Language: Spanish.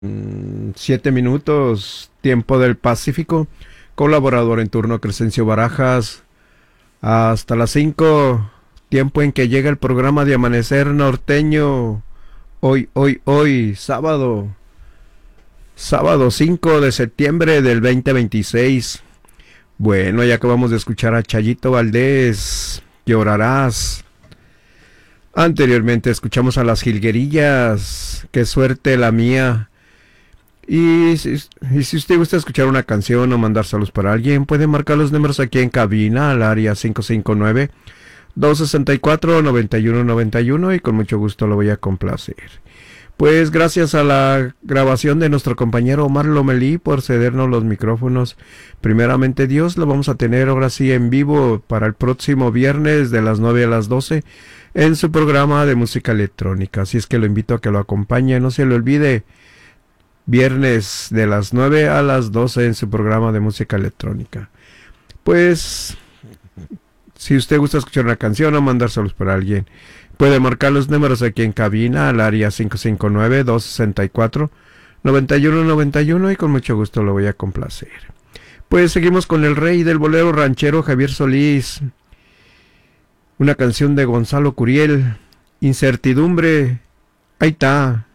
7 minutos, tiempo del Pacífico. Colaborador en turno Crescencio Barajas. Hasta las 5, tiempo en que llega el programa de Amanecer Norteño. Hoy, sábado 5 de septiembre del 2026. Bueno, ya acabamos de escuchar a Chayito Valdés, Llorarás. Anteriormente escuchamos a Las Jilguerillas, Qué suerte la mía. Y si usted gusta escuchar una canción o mandar saludos para alguien, puede marcar los números aquí en cabina al área 559-264-9191 y con mucho gusto lo voy a complacer. Pues gracias a la grabación de nuestro compañero Omar Lomelí por cedernos los micrófonos. Primeramente Dios, lo vamos a tener ahora sí en vivo para el próximo viernes de las 9 a las 12 en su programa de música electrónica. Así es que lo invito a que lo acompañe, no se le olvide. Viernes de las 9 a las 12 en su programa de música electrónica. Pues, si usted gusta escuchar una canción o mandárselos para alguien, puede marcar los números aquí en cabina al área 559-264-9191 y con mucho gusto lo voy a complacer. Pues seguimos con el rey del bolero ranchero Javier Solís. Una canción de Gonzalo Curiel, Incertidumbre. Ahí está.